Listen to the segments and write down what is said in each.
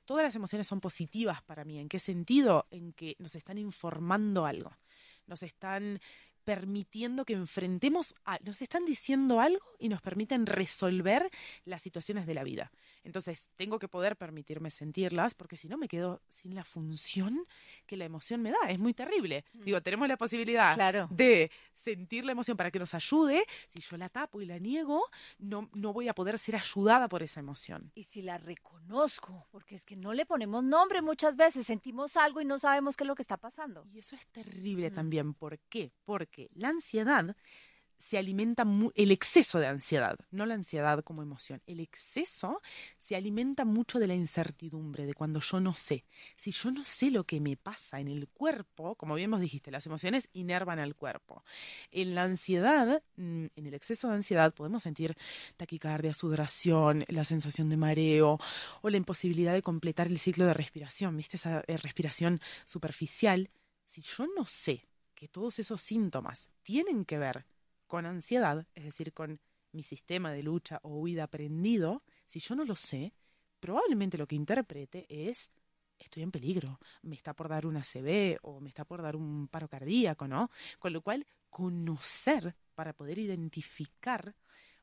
todas las emociones son positivas para mí. ¿En qué sentido? En que nos están informando algo. Nos están permitiendo que nos están diciendo algo y nos permiten resolver las situaciones de la vida. Entonces, tengo que poder permitirme sentirlas, porque si no me quedo sin la función que la emoción me da. Es muy terrible. Digo, tenemos la posibilidad Claro. de sentir la emoción para que nos ayude. Si yo la tapo y la niego, no voy a poder ser ayudada por esa emoción. Y si la reconozco, porque es que no le ponemos nombre muchas veces, sentimos algo y no sabemos qué es lo que está pasando. Y eso es terrible Mm. también. ¿Por qué? Porque la ansiedad se alimenta, el exceso de ansiedad, no la ansiedad como emoción, el exceso se alimenta mucho de la incertidumbre, de cuando yo no sé. Si yo no sé lo que me pasa en el cuerpo, como bien vos dijiste, las emociones inervan al cuerpo. En la ansiedad, en el exceso de ansiedad, podemos sentir taquicardia, sudoración, la sensación de mareo o la imposibilidad de completar el ciclo de respiración, ¿viste? Esa respiración superficial. Si yo no sé que todos esos síntomas tienen que ver con ansiedad, es decir, con mi sistema de lucha o huida aprendido, si yo no lo sé, probablemente lo que interprete es: estoy en peligro, me está por dar un ACV o me está por dar un paro cardíaco, ¿no? Con lo cual, conocer para poder identificar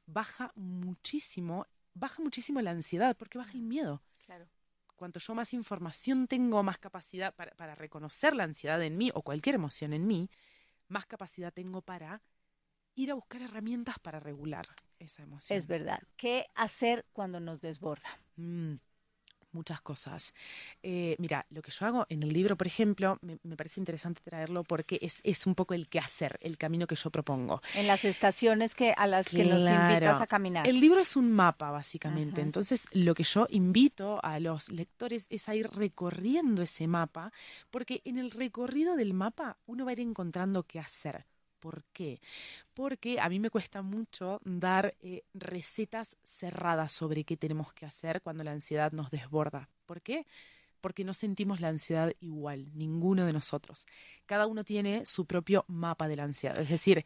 baja muchísimo la ansiedad, porque baja el miedo. Claro. Cuanto yo más información tengo, más capacidad para reconocer la ansiedad en mí o cualquier emoción en mí, más capacidad tengo para ir a buscar herramientas para regular esa emoción. Es verdad. ¿Qué hacer cuando nos desborda? Muchas cosas. Mira, lo que yo hago en el libro, por ejemplo, me parece interesante traerlo porque es un poco el qué hacer, el camino que yo propongo. En las estaciones a las que nos invitas a caminar. El libro es un mapa, básicamente. Ajá. Entonces, lo que yo invito a los lectores es a ir recorriendo ese mapa, porque en el recorrido del mapa uno va a ir encontrando qué hacer. ¿Por qué? Porque a mí me cuesta mucho dar recetas cerradas sobre qué tenemos que hacer cuando la ansiedad nos desborda. ¿Por qué? Porque no sentimos la ansiedad igual, ninguno de nosotros. Cada uno tiene su propio mapa de la ansiedad, es decir,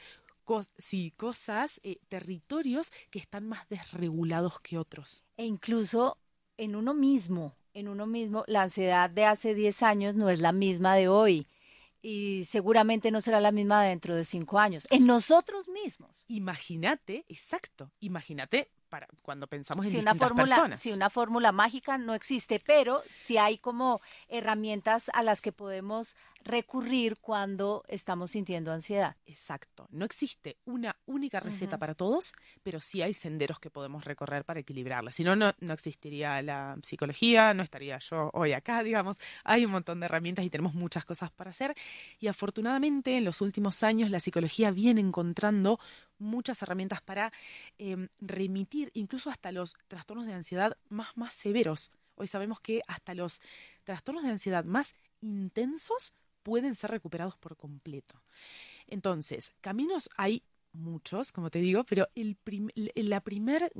cosas, territorios que están más desregulados que otros. E incluso en uno mismo, la ansiedad de hace 10 años no es la misma de hoy. Y seguramente no será la misma dentro de 5 años. En nosotros mismos. Imagínate, exacto, imagínate para cuando pensamos en Si distintas personas. una fórmula mágica no existe, pero sí hay como herramientas a las que podemos recurrir cuando estamos sintiendo ansiedad. Exacto. No existe una única receta Ujú. para todos, pero sí hay senderos que podemos recorrer para equilibrarla. Si no, no existiría la psicología, no estaría yo hoy acá, digamos. Hay un montón de herramientas y tenemos muchas cosas para hacer. Y afortunadamente, en los últimos años, la psicología viene encontrando muchas herramientas para remitir incluso hasta los trastornos de ansiedad más severos. Hoy sabemos que hasta los trastornos de ansiedad más intensos pueden ser recuperados por completo. Entonces, caminos hay muchos, como te digo, pero el primer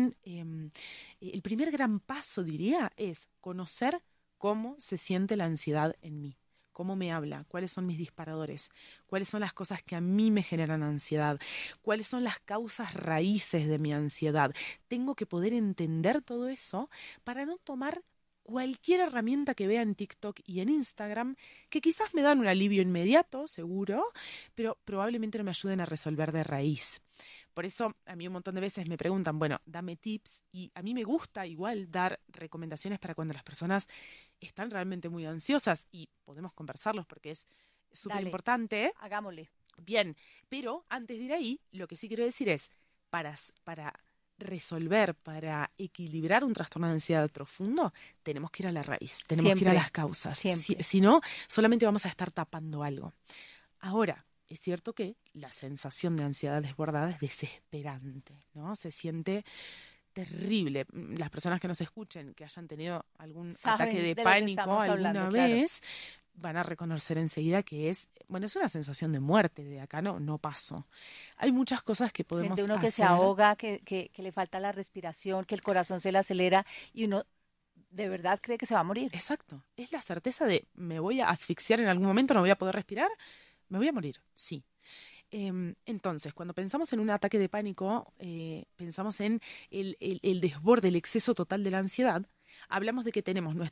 gran paso, diría, es conocer cómo se siente la ansiedad en mí, cómo me habla, cuáles son mis disparadores, cuáles son las cosas que a mí me generan ansiedad, cuáles son las causas raíces de mi ansiedad. Tengo que poder entender todo eso para no tomar cualquier herramienta que vea en TikTok y en Instagram, que quizás me dan un alivio inmediato, seguro, pero probablemente no me ayuden a resolver de raíz. Por eso a mí un montón de veces me preguntan, bueno, dame tips, y a mí me gusta igual dar recomendaciones para cuando las personas están realmente muy ansiosas, y podemos conversarlos porque es súper Dale, importante. hagámosle. Bien, pero antes de ir ahí, lo que sí quiero decir es, para resolver, para equilibrar un trastorno de ansiedad profundo, tenemos que ir a la raíz, tenemos que ir a Siempre, las causas. siempre. Si no, solamente vamos a estar tapando algo. Ahora, es cierto que la sensación de ansiedad desbordada es desesperante, ¿no? Se siente terrible. Las personas que nos escuchen, que hayan tenido algún ataque Saben de de lo que pánico estamos hablando, alguna claro. vez, van a reconocer enseguida que es una sensación de muerte, de acá no paso. Hay muchas cosas que Siente podemos uno que se hacer. ahoga, que le falta la respiración, que el corazón se le acelera y uno de verdad cree que se va a morir. Exacto, es la certeza de me voy a asfixiar en algún momento, no voy a poder respirar, me voy a morir, sí. Entonces, cuando pensamos en un ataque de pánico, pensamos en el desborde, el exceso total de la ansiedad. Hablamos de que tenemos